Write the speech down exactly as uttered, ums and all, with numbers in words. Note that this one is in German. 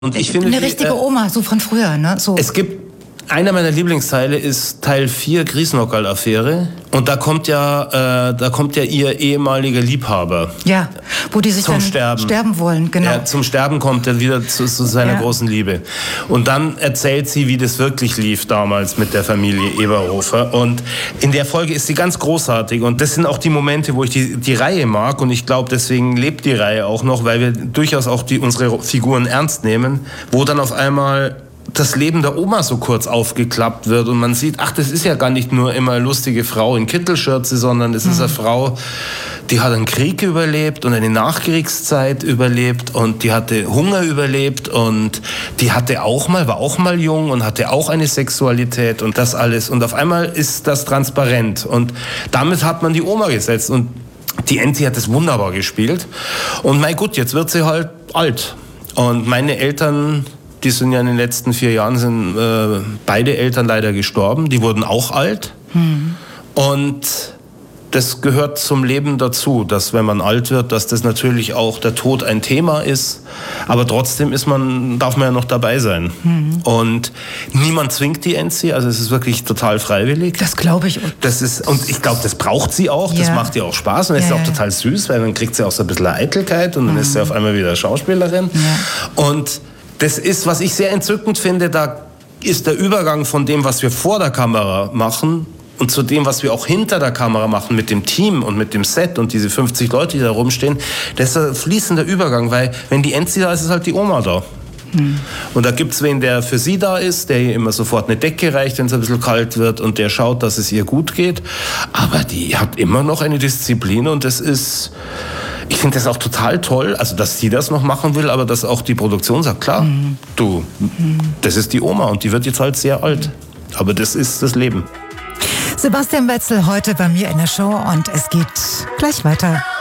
Und ich finde, eine die, richtige äh, Oma, so von früher, ne? So. Es gibt, einer meiner Lieblingsteile ist Teil vier, Griesnockerl-Affäre. Und da kommt ja, äh, da kommt ja ihr ehemaliger Liebhaber. Ja, wo die sich zum dann Sterben. sterben wollen, genau. Ja, zum Sterben kommt er wieder zu, zu seiner Ja. großen Liebe. Und dann erzählt sie, wie das wirklich lief damals mit der Familie Eberhofer. Und in der Folge ist sie ganz großartig. Und das sind auch die Momente, wo ich die, die Reihe mag. Und ich glaube, deswegen lebt die Reihe auch noch, weil wir durchaus auch die, unsere Figuren ernst nehmen, wo dann auf einmal das Leben der Oma so kurz aufgeklappt wird und man sieht, ach, das ist ja gar nicht nur immer eine lustige Frau in Kittelschürze, sondern es ist eine Frau, die hat einen Krieg überlebt und eine Nachkriegszeit überlebt und die hatte Hunger überlebt und die hatte auch mal, war auch mal jung und hatte auch eine Sexualität und das alles. Und auf einmal ist das transparent und damit hat man die Oma gesetzt und die Enti hat das wunderbar gespielt. Und mein Gott, jetzt wird sie halt alt. Und meine Eltern, die sind ja in den letzten vier Jahren, sind äh, beide Eltern leider gestorben. Die wurden auch alt. Mhm. Und das gehört zum Leben dazu, dass wenn man alt wird, dass das natürlich auch der Tod ein Thema ist. Aber trotzdem ist man, darf man ja noch dabei sein. Mhm. Und niemand zwingt die Enzi, also es ist wirklich total freiwillig. Das glaube ich. Das ist, und ich glaube, das braucht sie auch, das ja. macht ihr auch Spaß und es ja, ist auch ja. total süß, weil dann kriegt sie auch so ein bisschen Eitelkeit und dann mhm. ist sie auf einmal wieder Schauspielerin. Ja. Und das ist, was ich sehr entzückend finde, da ist der Übergang von dem, was wir vor der Kamera machen und zu dem, was wir auch hinter der Kamera machen mit dem Team und mit dem Set und diese fünfzig Leute, die da rumstehen, das ist ein fließender Übergang, weil wenn die Enzi da ist, ist halt die Oma da. Hm. Und da gibt's wen, der für sie da ist, der ihr immer sofort eine Decke reicht, wenn es ein bisschen kalt wird und der schaut, dass es ihr gut geht. Aber die hat immer noch eine Disziplin und das ist... Ich finde das auch total toll, also dass sie das noch machen will, aber dass auch die Produktion sagt, klar, mhm. du, mhm. das ist die Oma und die wird jetzt halt sehr alt. Aber das ist das Leben. Sebastian Wetzel heute bei mir in der Show und es geht gleich weiter.